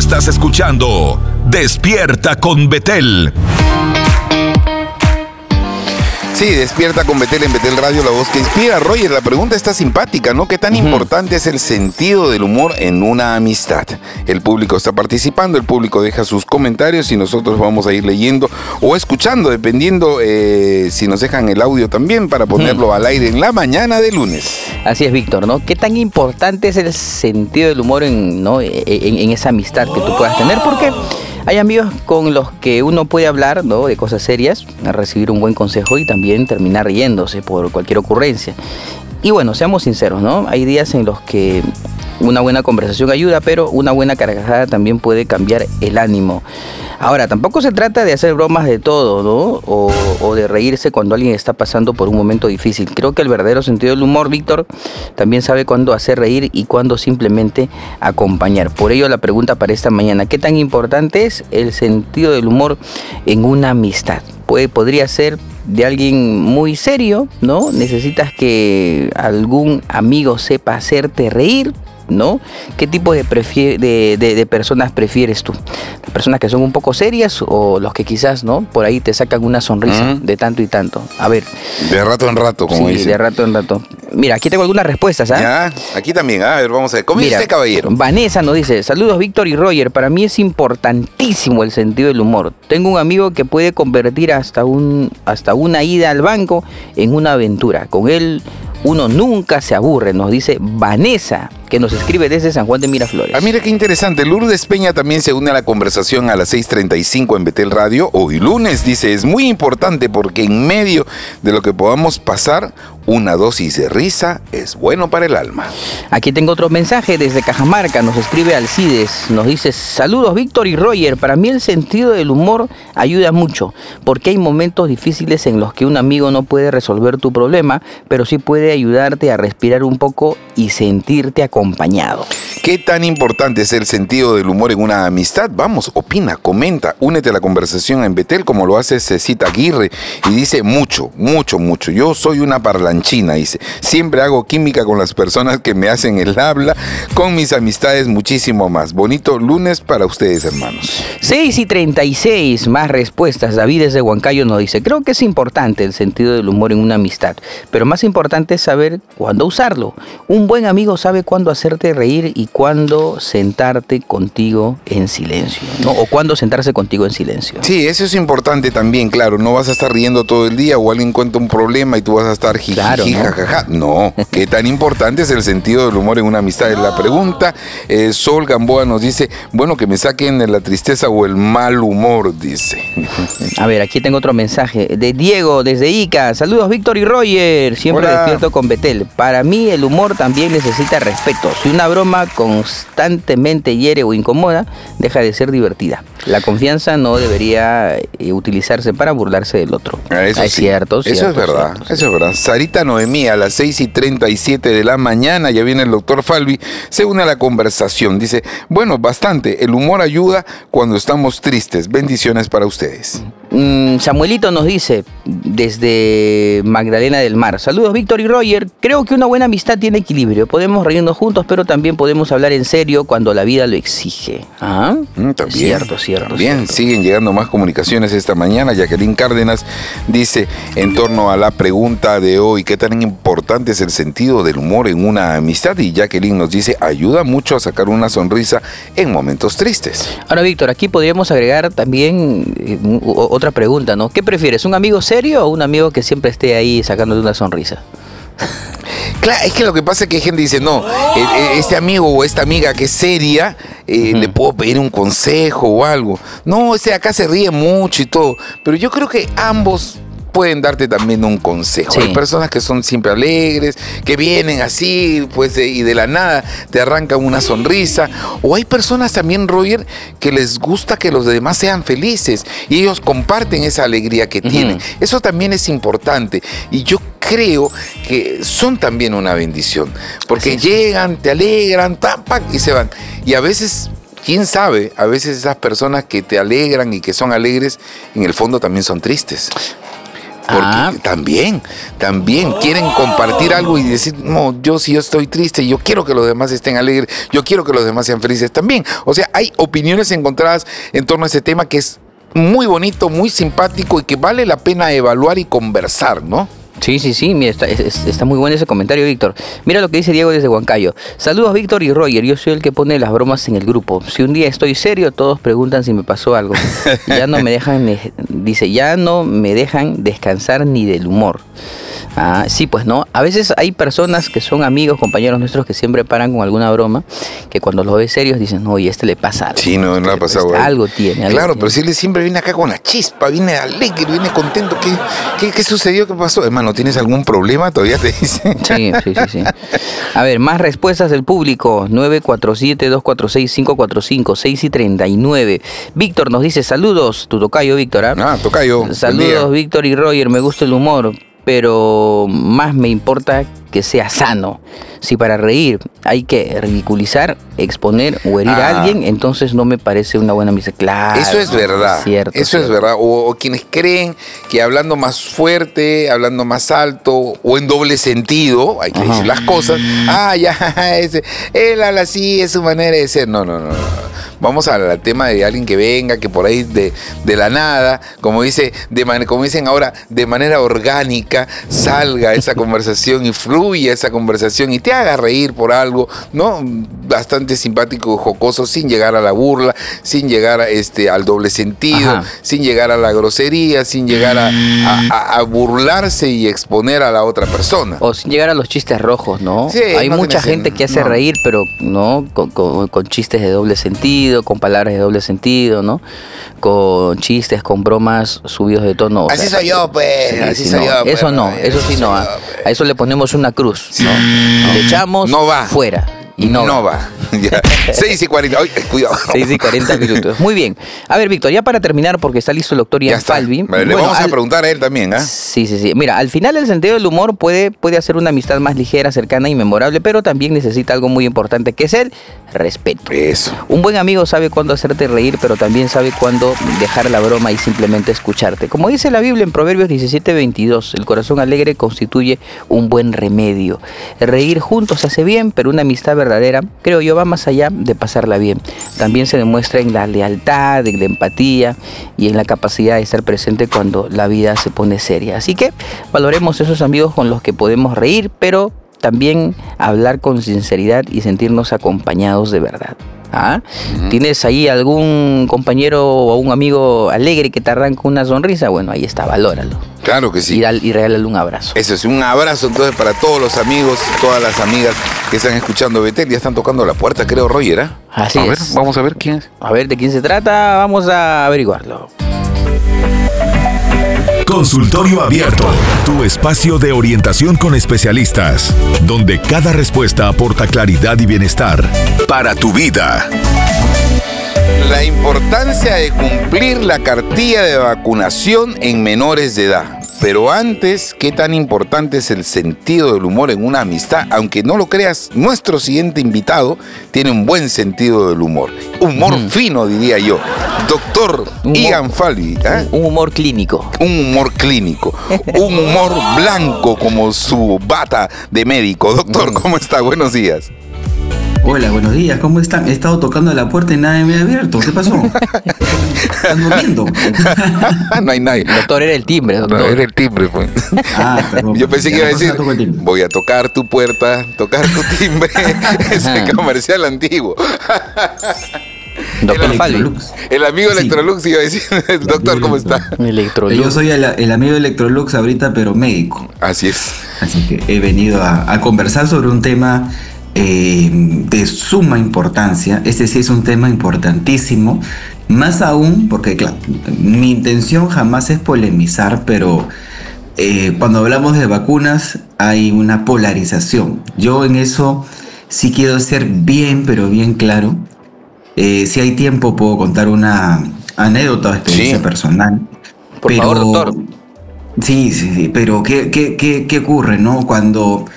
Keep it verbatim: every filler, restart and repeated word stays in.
estás escuchando Despierta con Betel. Sí, Despierta con Betel en Betel Radio, la voz que inspira. Roger, la pregunta está simpática, ¿no? ¿Qué tan uh-huh. importante es el sentido del humor en una amistad? El público está participando, el público deja sus comentarios y nosotros vamos a ir leyendo o escuchando, dependiendo eh, si nos dejan el audio también para ponerlo uh-huh. al aire en la mañana de lunes. Así es, Víctor, ¿no? ¿Qué tan importante es el sentido del humor en, ¿no? en, en esa amistad que tú puedas tener? Porque hay amigos con los que uno puede hablar, ¿no? de cosas serias, recibir un buen consejo y también terminar riéndose por cualquier ocurrencia. Y bueno, seamos sinceros, ¿no? Hay días en los que una buena conversación ayuda, pero una buena carcajada también puede cambiar el ánimo. Ahora, tampoco se trata de hacer bromas de todo, ¿no? O, o de reírse cuando alguien está pasando por un momento difícil. Creo que el verdadero sentido del humor, Víctor, también sabe cuándo hacer reír y cuándo simplemente acompañar. Por ello, la pregunta para esta mañana: ¿qué tan importante es el sentido del humor en una amistad? Puede, podría ser de alguien muy serio, ¿no? Necesitas que algún amigo sepa hacerte reír, ¿no? ¿Qué tipo de, prefier- de, de, de personas prefieres tú? ¿Las personas que son un poco serias o los que quizás, ¿no? por ahí te sacan una sonrisa uh-huh. de tanto y tanto? A ver. De rato en rato, como sí, dice. de rato en rato. Mira, aquí tengo algunas respuestas, ¿ah? Ya, aquí también. A ver, vamos a ver. ¿Cómo dice este caballero? Vanessa nos dice: saludos, Víctor y Roger. Para mí es importantísimo el sentido del humor. Tengo un amigo que puede convertir hasta, un, hasta una ida al banco en una aventura. Con él uno nunca se aburre, nos dice Vanessa, que nos escribe desde San Juan de Miraflores. Ah, mira qué interesante. Lourdes Peña también se une a la conversación a las seis treinta y cinco en Betel Radio. Hoy lunes, dice, es muy importante porque en medio de lo que podamos pasar, una dosis de risa es bueno para el alma. Aquí tengo otro mensaje desde Cajamarca, nos escribe Alcides, nos dice: saludos, Víctor y Roger. Para mí el sentido del humor ayuda mucho, porque hay momentos difíciles en los que un amigo no puede resolver tu problema, pero sí puede ayudarte a respirar un poco y sentirte acompañado. ¿Qué tan importante es el sentido del humor en una amistad? Vamos, opina, comenta, únete a la conversación en Betel como lo hace Cecita Aguirre y dice mucho, mucho, mucho. Yo soy una parlanchina, dice. Siempre hago química con las personas que me hacen el habla, con mis amistades muchísimo más. Bonito lunes para ustedes, hermanos. seis y treinta y seis, más respuestas. David desde Huancayo nos dice: creo que es importante el sentido del humor en una amistad, pero más importante es saber cuándo usarlo. Un buen amigo sabe cuándo hacerte reír y cuándo sentarte contigo en silencio, ¿no? O cuándo sentarse contigo en silencio. Sí, eso es importante también, claro. No vas a estar riendo todo el día o alguien cuenta un problema y tú vas a estar jiji, claro, ¿no? jajaja. No, ¿qué tan importante es el sentido del humor en una amistad? Es la pregunta. Eh, Sol Gamboa nos dice: bueno, que me saquen de la tristeza o el mal humor, dice. A ver, aquí tengo otro mensaje de Diego desde Ica. Saludos, Víctor y Roger. Siempre Hola. Despierto con Betel. Para mí el humor también necesita respeto. Si una broma constantemente hiere o incomoda, deja de ser divertida. La confianza no debería eh, utilizarse para burlarse del otro. Eso es sí. cierto, Eso cierto, es verdad, cierto, eso es verdad. Sarita Noemí, a las seis y treinta y siete de la mañana, ya viene el doctor Falvi, se une a la conversación. Dice: bueno, bastante, el humor ayuda cuando estamos tristes. Bendiciones para ustedes. Mm, Samuelito nos dice desde Magdalena del Mar: saludos, Víctor y Roger. Creo que una buena amistad tiene equilibrio. Podemos reírnos juntos, pero también podemos hablar en serio cuando la vida lo exige. ¿Ah? Mm, también, cierto, cierto. También cierto. siguen llegando más comunicaciones esta mañana. Jacqueline Cárdenas dice, en torno a la pregunta de hoy, ¿qué tan importante es el sentido del humor en una amistad? Y Jacqueline nos dice: ayuda mucho a sacar una sonrisa en momentos tristes. Ahora, Víctor, aquí podríamos agregar también eh, otra pregunta, ¿no? ¿Qué prefieres, un amigo serio o un amigo que siempre esté ahí sacándote una sonrisa? Claro, es que lo que pasa es que hay gente que dice, no, este amigo o esta amiga que es seria, eh, uh-huh. le puedo pedir un consejo o algo. No, este de acá se ríe mucho y todo, pero yo creo que ambos pueden darte también un consejo. Sí. Hay personas que son siempre alegres, que vienen así, pues, de, y de la nada te arrancan una sonrisa. O hay personas también, Roger, que les gusta que los demás sean felices y ellos comparten esa alegría que uh-huh. tienen. Eso también es importante. Y yo creo que son también una bendición, porque llegan, te alegran, tapan y se van. Y a veces, quién sabe, a veces esas personas que te alegran y que son alegres, en el fondo también son tristes. Porque Ah. también, también quieren compartir algo y decir, no, yo si yo estoy triste, yo quiero que los demás estén alegres, yo quiero que los demás sean felices también. O sea, hay opiniones encontradas en torno a ese tema que es muy bonito, muy simpático y que vale la pena evaluar y conversar, ¿no? Sí, sí, sí, mira, está, es- está muy bueno ese comentario, Víctor. Mira lo que dice Diego desde Huancayo. Saludos, Víctor y Roger. Yo soy el que pone las bromas en el grupo. Si un día estoy serio, todos preguntan si me pasó algo. Ya no me dejan, eh, dice, ya no me dejan descansar ni del humor. Ah, sí, pues no. A veces hay personas que son amigos, compañeros nuestros que siempre paran con alguna broma, que cuando los ves serios dicen, oye, este le pasa algo. Sí, no, no le ha pasado. Este, ¿eh? algo tiene. Algo Claro, tiene. pero si él siempre viene acá con la chispa, viene alegre, viene contento. ¿Qué, qué, qué sucedió? ¿Qué pasó? Hermano, ¿tienes algún problema? Todavía te dicen. Sí, sí, sí, sí. A ver, más respuestas del público. nueve cuatro siete, dos cuatro seis, cinco cuatro cinco, seis y treinta y nueve. Víctor nos dice, saludos, tu tocayo, Víctor. ¿ah? Ah, tocayo. buen día. Saludos, Víctor y Roger, me gusta el humor, pero más me importa que sea sano. Si para reír hay que ridiculizar, exponer o herir Ah. a alguien, entonces no me parece una buena amistad. Claro. Eso es verdad. Cierto, Eso cierto. es verdad. O, o quienes creen que hablando más fuerte, hablando más alto o en doble sentido, hay que Ajá. decir las cosas. Ah, ya, ese, él habla así, es su manera de ser. No, no, no. no. Vamos al, al tema de alguien que venga, que por ahí de, de la nada, como dice, de man- como dicen ahora, de manera orgánica, salga esa conversación y fluya esa conversación y te haga reír por algo, ¿no? Bastante simpático, jocoso, sin llegar a la burla, sin llegar a, este, al doble sentido, Ajá. sin llegar a la grosería, sin llegar a, a- a- a burlarse y exponer a la otra persona. O sin llegar a los chistes rojos, ¿no? Sí, Hay no mucha tienes- gente que hace no. reír, pero no con, con- con chistes de doble sentido, con palabras de doble sentido, ¿no? Con chistes, con bromas subidos de tono. o Así sea, soy yo, pues, sí, así sí, soy no, yo, pues, Eso no, no, eso sí así no. soy ah. yo, pues. A eso le ponemos una cruz, Sí. ¿no? Y le echamos No va. fuera. Y no, no va. va. Ya. seis y cuarenta. Ay, cuidado. seis y cuarenta minutos. Muy bien. A ver, Víctor, ya para terminar, porque está listo el doctor Ya Ian está. Falvi. Vale, le Bueno, vamos a al- preguntar a él también, ¿ah? Sí, sí, sí. Mira, al final el sentido del humor puede, puede hacer una amistad más ligera, cercana y memorable, pero también necesita algo muy importante, que es el respeto. Eso. Un buen amigo sabe cuándo hacerte reír, pero también sabe cuándo dejar la broma y simplemente escucharte. Como dice la Biblia en Proverbios diecisiete veintidós, el corazón alegre constituye un buen remedio. Reír juntos hace bien, pero una amistad verdadera, creo yo, va más allá de pasarla bien. También se demuestra en la lealtad, en la empatía y en la capacidad de estar presente cuando la vida se pone seria. Así que valoremos esos amigos con los que podemos reír, pero también hablar con sinceridad y sentirnos acompañados de verdad. ¿Ah? ¿Tienes ahí algún compañero o un amigo alegre que te arranca una sonrisa? Bueno, ahí está, valóralo. Claro que Y, sí. dal- y regálale un abrazo. Eso es un abrazo entonces para todos los amigos, todas las amigas que están escuchando Betel. Ya están tocando la puerta, creo, Roger, ¿ah? Así a ver, es. vamos a ver quién es. A ver de quién se trata, vamos a averiguarlo. Consultorio Abierto, tu espacio de orientación con especialistas, donde cada respuesta aporta claridad y bienestar para tu vida. La importancia de cumplir la cartilla de vacunación en menores de edad. Pero antes, ¿qué tan importante es el sentido del humor en una amistad? Aunque no lo creas, nuestro siguiente invitado tiene un buen sentido del humor. Humor Ujú. fino, diría yo. Doctor Humor. Ian Falvi. ¿eh? Un humor clínico. Un humor clínico. Un humor blanco como su bata de médico. Doctor, ¿cómo está? Buenos días. Hola, buenos días, ¿cómo están? He estado tocando la puerta y nadie me ha abierto. ¿Qué pasó? ¿Están durmiendo? No hay nadie. Doctor, era el timbre, No, doctor. era el timbre, pues. Ah, perdón. Yo pensé que iba a Ya, decir, toco el timbre. voy a tocar tu puerta, tocar tu timbre. Ese comercial antiguo. Doctor el- Falvi. Electrolux. El amigo Sí. Electrolux iba a decir, doctor, ¿cómo está? Electrolux. Yo soy el, el amigo de Electrolux ahorita, pero médico. Así es. Así que he venido a, a conversar sobre un tema eh, de suma importancia. Este sí es un tema importantísimo. Más aún, porque claro, mi intención jamás es polemizar, pero eh, cuando hablamos de vacunas hay una polarización. Yo en eso sí quiero ser bien, pero bien claro. Eh, si hay tiempo puedo contar una anécdota o experiencia Sí. personal. Por favor, doctor. Sí, sí, sí, pero ¿qué, qué, qué, qué ocurre, no? Cuando